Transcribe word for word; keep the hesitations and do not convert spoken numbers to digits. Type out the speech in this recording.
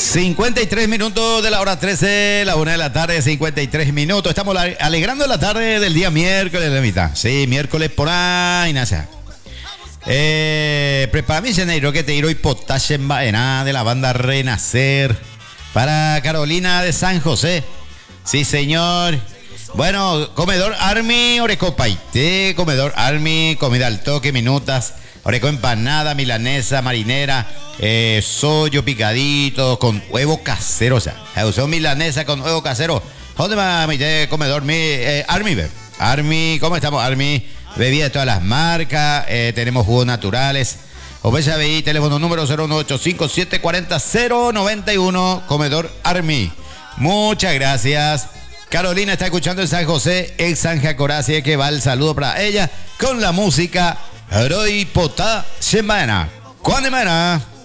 cincuenta y tres minutos de la hora trece, la una de la tarde, cincuenta y tres minutos. Estamos alegrando la tarde del día miércoles de la mitad. Sí, miércoles por ahí, nasa. Eh, prepara mi Janeiro que te iró y potashe en vaina de la banda Renacer para Carolina de San José. Sí, señor. Bueno, comedor Army, oreco paité, comedor Army, comida al toque, minutas, oreco empanada, milanesa, marinera, eh, sollo picadito, con huevo casero, o sea, usó milanesa con huevo casero. ¿Dónde va mi comedor mi, eh, Army? Be? Army, ¿cómo estamos, Army? Bebida de todas las marcas, eh, tenemos jugos naturales. Oveja B I, teléfono número cero uno ocho cinco siete cuatro cero cero nueve uno, comedor Army. Muchas gracias. Carolina está escuchando en San José, ex San Jacoracia, que va el saludo para ella con la música Heroi Potá Semana. ¿Cuándo semana?